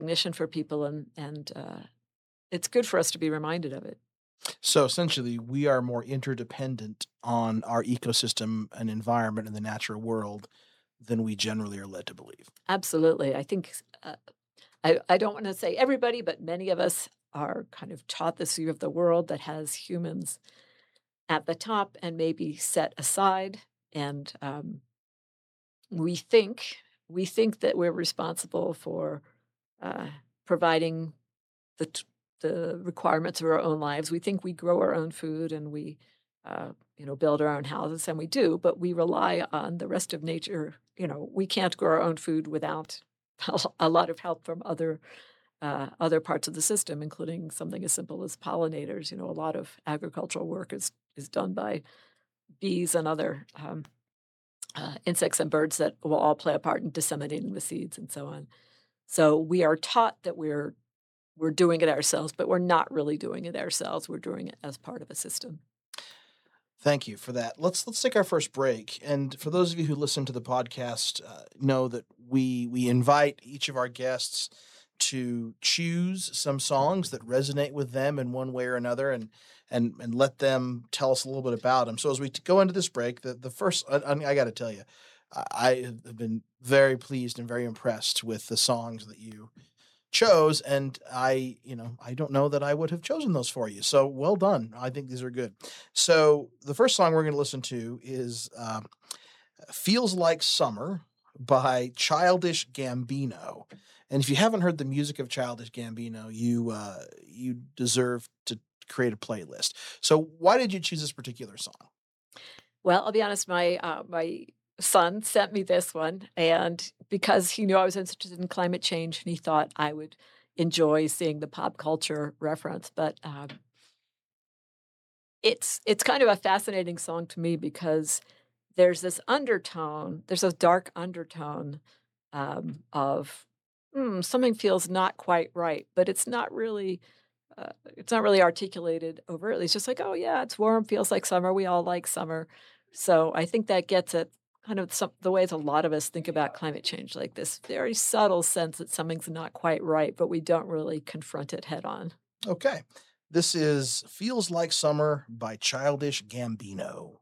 recognition for people, and it's good for us to be reminded of it. So essentially, we are more interdependent on our ecosystem and environment in the natural world than we generally are led to believe. Absolutely. I think I don't want to say everybody, but many of us are kind of taught this view of the world that has humans at the top and maybe set aside. And we think we think that we're responsible for uh, providing the t- the requirements of our own lives. We think we grow our own food and we build our own houses, and we do, but we rely on the rest of nature. We can't grow our own food without a lot of help from other parts of the system, including something as simple as pollinators. A lot of agricultural work is done by bees and other insects and birds that will all play a part in disseminating the seeds and so on. So we are taught that we're doing it ourselves, but we're not really doing it ourselves. We're doing it as part of a system. Thank you for that. Let's take our first break. And for those of you who listen to the podcast, know that we invite each of our guests to choose some songs that resonate with them in one way or another, and let them tell us a little bit about them. So as we go into this break, the first I got to tell you, I have been very pleased and very impressed with the songs that you chose, and I don't know that I would have chosen those for you. So well done. I think these are good. So the first song we're going to listen to is "Feels Like Summer" by Childish Gambino. And if you haven't heard the music of Childish Gambino, you deserve to create a playlist. So why did you choose this particular song? Well, I'll be honest, my son sent me this one, and because he knew I was interested in climate change, and he thought I would enjoy seeing the pop culture reference. But it's kind of a fascinating song to me because there's a dark undertone of something feels not quite right, but it's not really articulated overtly. It's just like, oh yeah, it's warm, feels like summer. We all like summer. So I think that gets at kind of the ways a lot of us think about climate change, like this very subtle sense that something's not quite right, but we don't really confront it head on. Okay. This is "Feels Like Summer" by Childish Gambino.